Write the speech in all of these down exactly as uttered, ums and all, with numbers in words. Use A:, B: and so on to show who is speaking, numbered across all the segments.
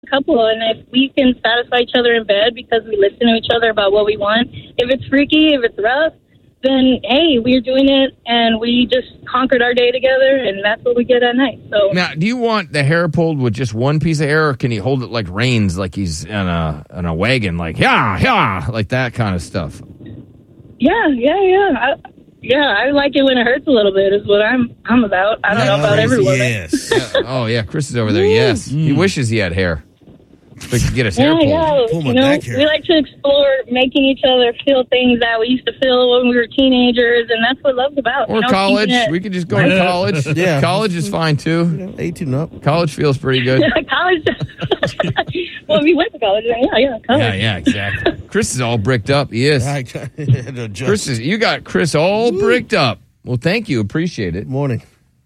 A: couple, and if we can satisfy each other in bed because we listen to each other about what we want, if it's freaky, if it's rough, then hey, we're doing it, and we just conquered our day together, and that's what we get at night. So
B: now, do you want the hair pulled with just one piece of hair, or can he hold it like reins, like he's in a in a wagon, like yeah, yeah, like that kind of stuff?
A: Yeah, yeah, yeah. I, yeah, I like it when it hurts a little bit. Is what I'm I'm about. I don't know about everyone.
C: Yes.
B: Yeah. Oh yeah, Chris is over there. Yes, mm. He wishes he had hair. So he could get his
A: yeah,
B: hair pulled.
A: Yeah,
C: Pull my
A: you know,
C: back hair.
A: we like to explore making each other feel things that we used to feel when we were teenagers, and that's what love's about.
B: Or
A: you know,
B: college.
A: it,
B: We could just go to college.
C: Yeah.
B: College is fine too.
C: You know, eighteen up.
B: College feels pretty good.
A: college. Well, we went to college. Yeah, yeah, college.
B: Yeah, yeah, exactly. Chris is all bricked up. He is.
C: I had to adjust.
B: Chris is. You got Chris all bricked up. Well, thank you. Appreciate it.
C: Morning.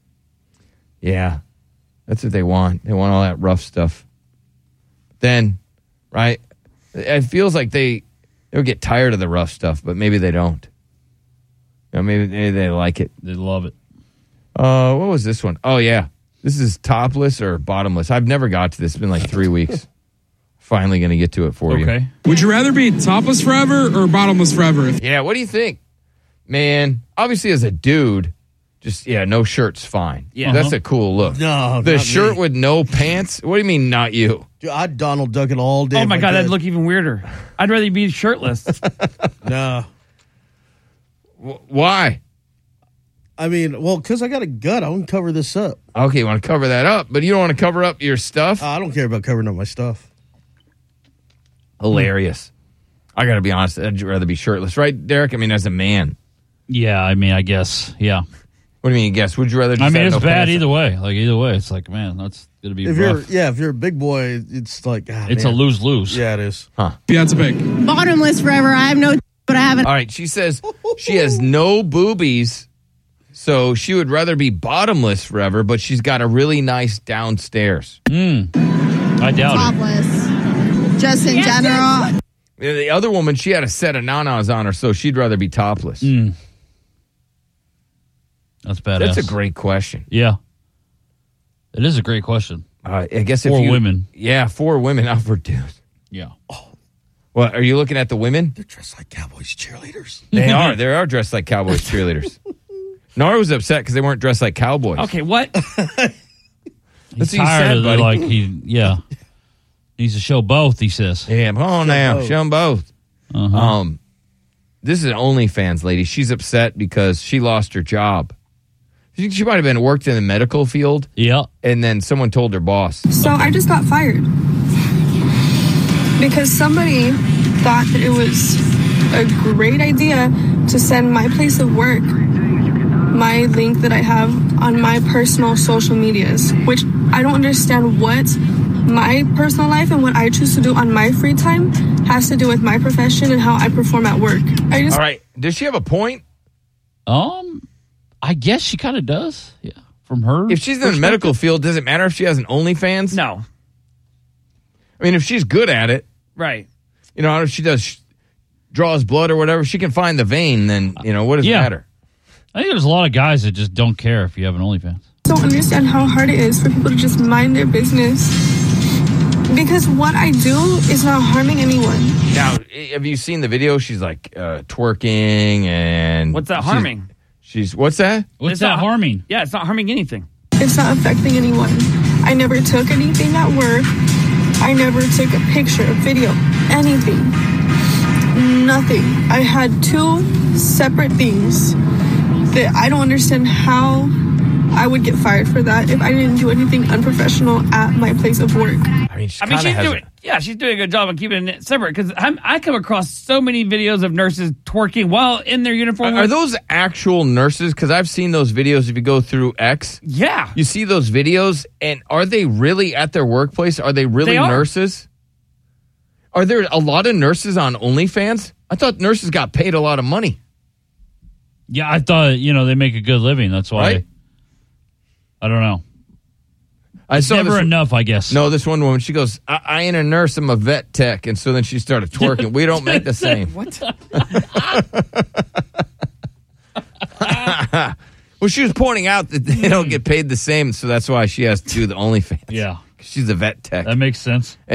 B: Yeah, that's what they want. They want all that rough stuff. Then, right? It feels like they they'll get tired of the rough stuff, but maybe they don't. You know, maybe, maybe they like it.
D: They love it.
B: Uh, what was this one? Oh yeah, this is topless or bottomless. I've never got to this. It's been like three weeks. Finally, going to get to it for you.
D: Okay.
E: Would you rather be topless forever or bottomless forever?
B: Yeah. What do you think, man? Obviously, as a dude. Just, yeah, no shirt's fine.
D: Yeah.
B: That's
D: Uh-huh.
B: a cool look.
C: No,
B: The
C: not
B: shirt
C: me.
B: with no pants? What do you mean, not you?
C: Dude, I'd Donald Duck it all day.
D: Oh
C: if
D: my
C: I
D: God,
C: could.
D: that'd look even weirder. I'd rather be shirtless.
C: No.
B: W- why?
C: I mean, well, because I got a gut. I want to cover this up.
B: Okay, you want to cover that up, but you don't want to cover up your stuff?
C: Uh, I don't care about covering up my stuff.
B: Hilarious. I got to be honest. I'd rather be shirtless. Right, Derek? I mean, as a man.
D: Yeah, I mean, I guess, yeah.
B: What do you mean, you guess? Would you rather just
D: I mean,
B: have
D: it's
B: no
D: bad
B: pants?
D: either way. Like, either way, it's like, man, that's going to be
C: If
D: rough.
C: you're, yeah, if you're a big boy, it's like, ah,
D: It's
C: man.
D: a lose-lose.
C: Yeah, it is.
E: If you had to pick.
F: Bottomless forever. I have no, but I haven't.
B: All right, she says she has no boobies, so she would rather be bottomless forever, but she's got a really nice downstairs.
D: I doubt it.
F: Topless. Just in general.
B: The other woman, she had a set of nanas on her, so she'd rather be topless.
D: Mm. That's badass.
B: That's a great question.
D: Yeah. It is a great question.
B: Uh, I guess if
D: For
B: you,
D: women.
B: Yeah, for women, not for dudes.
D: Yeah.
B: Well, are you looking at the women?
C: They're dressed like Cowboys cheerleaders.
B: They are. They are dressed like Cowboys cheerleaders. Nora was upset because they weren't dressed like cowboys.
D: Okay, what?
B: That's
D: He's
B: what you
D: tired
B: said,
D: of the,
B: buddy.
D: like, he, yeah. Needs to show both, he says.
B: Yeah, come on now.
C: both.
B: Show them both.
D: Uh-huh.
B: Um, this is an OnlyFans lady. She's upset because she lost her job. She, she might have been worked in the medical field,
D: Yeah.
B: and then someone told her boss.
G: So I just got fired because somebody thought that it was a great idea to send my place of work, my link that I have on my personal social medias, which I don't understand what my personal life and what I choose to do on my free time has to do with my profession and how I perform at work. I just
B: All right, does she have a point?
D: Um, I guess she kind of does. Yeah. From her.
B: If she's in the medical field, does it matter if she has an OnlyFans?
H: No.
B: I mean, if she's good at it,
H: Right.
B: you know, if she does draws blood or whatever, she can find the vein. Then you know what does it
D: Yeah.
B: matter?
D: I think there's a lot of guys that just don't care if you have an OnlyFans.
G: don't understand how hard it is for people to just mind their business. Because what I do is not harming anyone.
B: Now, have you seen the video? She's like uh, twerking and
H: What's that
B: she's-
H: harming?
B: She's what's that?
D: What's
H: It's
D: that
H: not-
D: harming?
H: Yeah, it's not harming anything.
G: It's not affecting anyone. I never took anything at work. I never took a picture, a video, anything. Nothing. I had two separate things that I don't understand how I would get fired for that if I didn't do anything unprofessional at my place of work.
B: I mean, she
H: I mean,
B: kinda
H: she's
B: has
H: doing, yeah, she's doing a good job of keeping it separate because I come across so many videos of nurses twerking while in their
B: a-
H: uniform.
B: Are those actual nurses? Because I've seen those videos. If you go through X,
H: Yeah.
B: you see those videos, and are they really at their workplace? Are they really
H: They are.
B: nurses? Are there a lot of nurses on OnlyFans? I thought nurses got paid a lot of money.
D: Yeah, I thought, you know, they make a good living. That's why.
B: Right?
D: I don't know.
B: I
D: It's
B: saw
D: never
B: this,
D: enough, I guess.
B: No, this one woman, she goes, I, I ain't a nurse, I'm a vet tech. And so then she started twerking. We don't make the same.
H: What?
B: Well, she was pointing out that they don't get paid the same, so that's why she has to do the OnlyFans.
D: Yeah.
B: She She's the vet tech.
D: That makes sense.